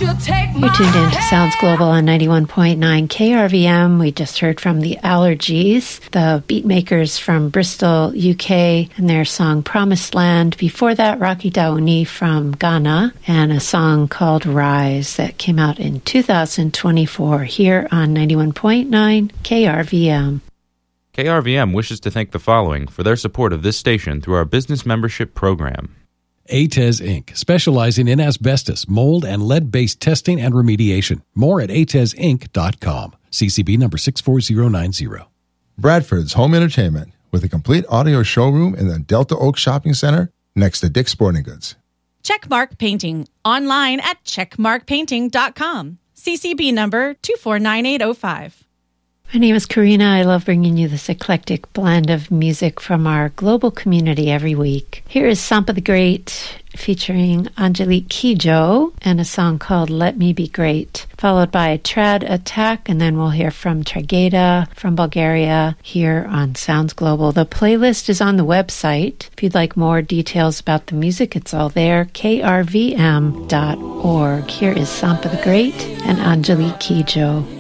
You're tuned in to Sounds Global on 91.9 KRVM. We just heard from the Allergies, the beatmakers from Bristol, UK, and their song Promised Land. Before that, Rocky Dauni from Ghana, and a song called Rise that came out in 2024 here on 91.9 KRVM. KRVM wishes to thank the following for their support of this station through our business membership program. ATES Inc., specializing in asbestos, mold, and lead-based testing and remediation. More at atesinc.com. CCB number 64090. Bradford's Home Entertainment, with a complete audio showroom in the Delta Oak Shopping Center next to Dick's Sporting Goods. Checkmark Painting, online at checkmarkpainting.com. CCB number 249805. My name is Karina. I love bringing you this eclectic blend of music from our global community every week. Here is Sampa the Great featuring Angelique Kidjo and a song called Let Me Be Great, followed by Trad Attack, and then we'll hear from Trageda from Bulgaria here on Sounds Global. The playlist is on the website. If you'd like more details about the music, it's all there, krvm.org. Here is Sampa the Great and Angelique Kidjo.